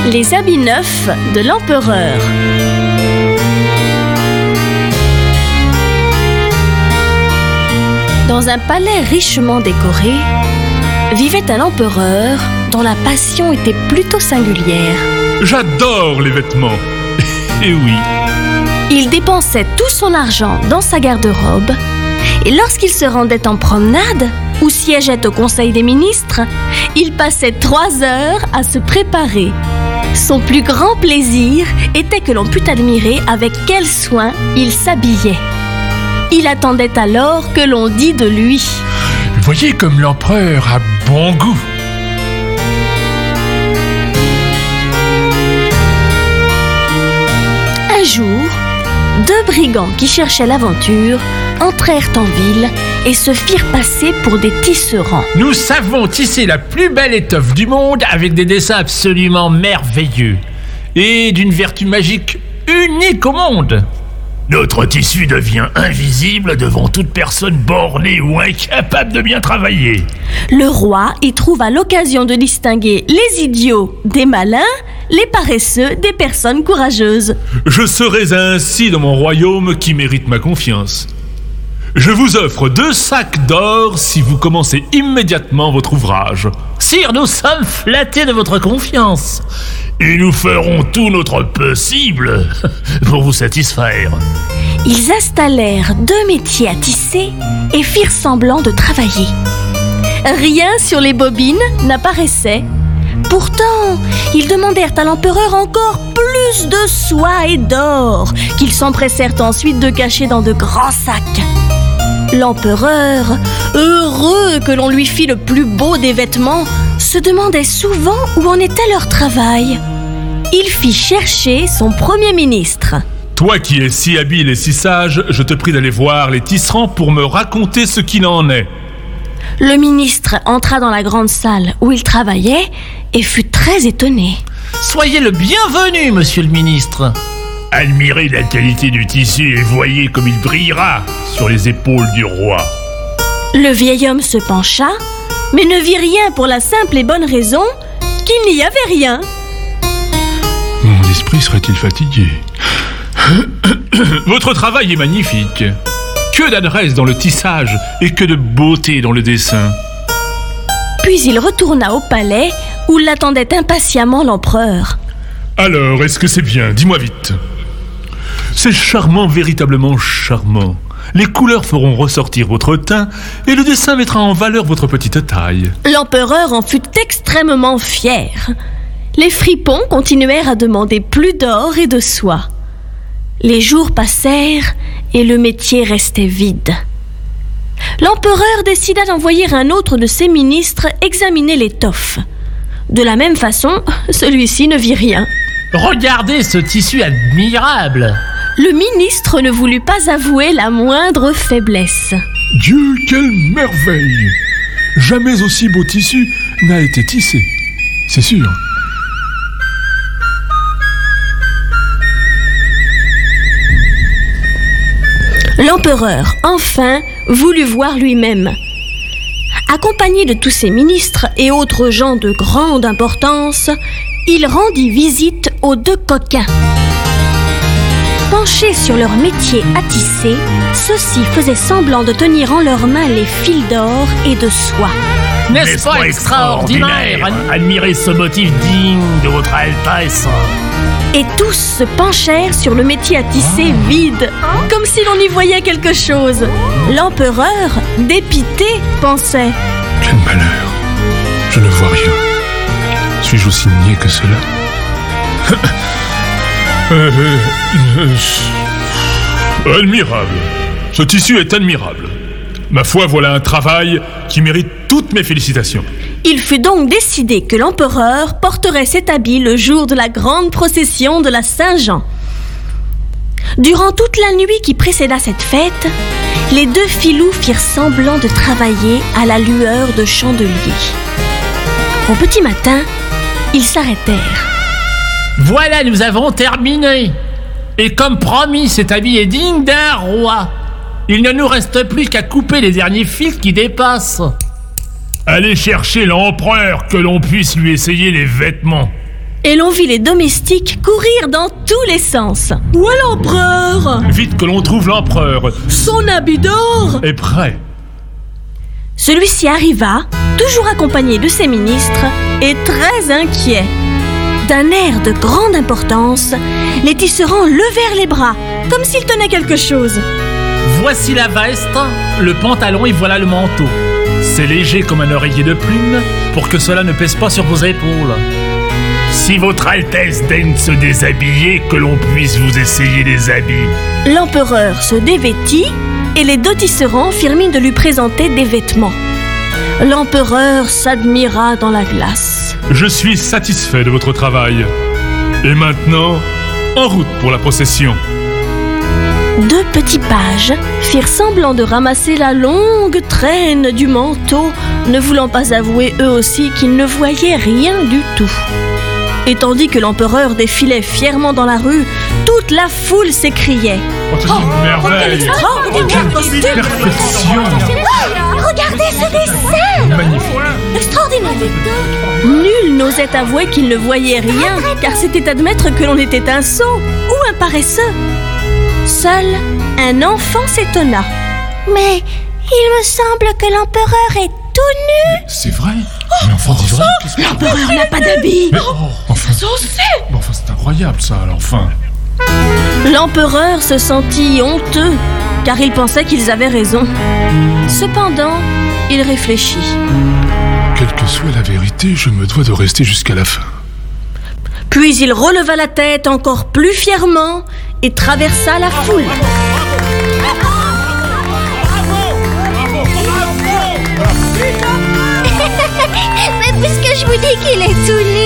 Les habits neufs de l'empereur. Dans un palais richement décoré, vivait un empereur dont la passion était plutôt singulière. J'adore les vêtements. Et oui. Il dépensait tout son argent dans sa garde-robe et lorsqu'il se rendait en promenade ou siégeait au conseil des ministres, il passait 3 heures à se préparer. Son plus grand plaisir était que l'on pût admirer avec quel soin il s'habillait. Il attendait alors que l'on dît de lui: Voyez comme l'empereur a bon goût. Un jour, 2 brigands qui cherchaient l'aventure entrèrent en ville et se firent passer pour des tisserands. Nous savons tisser la plus belle étoffe du monde avec des dessins absolument merveilleux et d'une vertu magique unique au monde. Notre tissu devient invisible devant toute personne bornée ou incapable de bien travailler. Le roi y trouva l'occasion de distinguer les idiots des malins, les paresseux des personnes courageuses. Je serai ainsi dans mon royaume qui mérite ma confiance. Je vous offre 2 sacs d'or si vous commencez immédiatement votre ouvrage. Sire, nous sommes flattés de votre confiance. Et nous ferons tout notre possible pour vous satisfaire. Ils installèrent 2 métiers à tisser et firent semblant de travailler. Rien sur les bobines n'apparaissait. Pourtant, ils demandèrent à l'empereur encore plus de soie et d'or, qu'ils s'empressèrent ensuite de cacher dans de grands sacs. L'empereur, heureux que l'on lui fît le plus beau des vêtements, se demandait souvent où en était leur travail. Il fit chercher son premier ministre. Toi qui es si habile et si sage, je te prie d'aller voir les tisserands pour me raconter ce qu'il en est. Le ministre entra dans la grande salle où il travaillait et fut très étonné. Soyez le bienvenu, monsieur le ministre. Admirez la qualité du tissu et voyez comme il brillera sur les épaules du roi. Le vieil homme se pencha, mais ne vit rien pour la simple et bonne raison qu'il n'y avait rien. Mon esprit serait-il fatigué? Votre travail est magnifique. Que d'adresse dans le tissage et que de beauté dans le dessin. Puis il retourna au palais où l'attendait impatiemment l'empereur. Alors, est-ce que c'est bien? Dis-moi vite. C'est charmant, véritablement charmant. Les couleurs feront ressortir votre teint et le dessin mettra en valeur votre petite taille. L'empereur en fut extrêmement fier. Les fripons continuèrent à demander plus d'or et de soie. Les jours passèrent et le métier restait vide. L'empereur décida d'envoyer un autre de ses ministres examiner l'étoffe. De la même façon, celui-ci ne vit rien. Regardez ce tissu admirable. Le ministre ne voulut pas avouer la moindre faiblesse. Dieu, quelle merveille! Jamais aussi beau tissu n'a été tissé, c'est sûr. L'empereur, enfin, voulut voir lui-même. Accompagné de tous ses ministres et autres gens de grande importance, il rendit visite aux 2 coquins. Penchés sur leur métier à tisser, ceux-ci faisaient semblant de tenir en leurs mains les fils d'or et de soie. N'est-ce pas extraordinaire? Admirez ce motif digne de votre Altesse. Et tous se penchèrent sur le métier à tisser vide, comme si l'on y voyait quelque chose. L'empereur, dépité, pensait: Quel malheur! Je ne vois rien. Suis-je aussi niais que cela? Admirable. Ce tissu est admirable. Ma foi, voilà un travail qui mérite toutes mes félicitations. Il fut donc décidé que l'empereur porterait cet habit le jour de la grande procession de la Saint-Jean. Durant toute la nuit qui précéda cette fête, les 2 filous firent semblant de travailler à la lueur de chandeliers. Au petit matin, ils s'arrêtèrent. Voilà, nous avons terminé. Et comme promis, cet habit est digne d'un roi. Il ne nous reste plus qu'à couper les derniers fils qui dépassent. Allez chercher l'empereur, que l'on puisse lui essayer les vêtements. Et l'on vit les domestiques courir dans tous les sens. Où est l'empereur? Vite que l'on trouve l'empereur. Son habit d'or Est prêt. Celui-ci arriva, toujours accompagné de ses ministres, et très inquiet. D'un air de grande importance, les tisserands levèrent les bras, comme s'ils tenaient quelque chose. Voici la veste, le pantalon et voilà le manteau. C'est léger comme un oreiller de plume pour que cela ne pèse pas sur vos épaules. Si votre Altesse daigne se déshabiller, que l'on puisse vous essayer les habits. L'empereur se dévêtit et les deux tisserands firent mine de lui présenter des vêtements. L'empereur s'admira dans la glace. Je suis satisfait de votre travail. Et maintenant, en route pour la procession. Deux petits pages firent semblant de ramasser la longue traîne du manteau, ne voulant pas avouer eux aussi qu'ils ne voyaient rien du tout. Et tandis que l'empereur défilait fièrement dans la rue, toute la foule s'écriait: C'est une merveille. Perfection. Regardez ce dessin! Magnifique. Extraordinaire! Nul n'osait avouer qu'il ne voyait rien, car c'était admettre que l'on était un sot ou un paresseux. Seul un enfant s'étonna. Mais il me semble que l'empereur est tout nu. C'est vrai. Mais enfin, c'est vrai. L'empereur n'a pas d'habit. Enfin, c'est incroyable ça, alors enfin. L'empereur se sentit honteux, car il pensait qu'ils avaient raison. Cependant, il réfléchit. Quelle que soit la vérité, je me dois de rester jusqu'à la fin. Puis il releva la tête encore plus fièrement et traversa la foule. Mais puisque je vous dis qu'il est tout nu,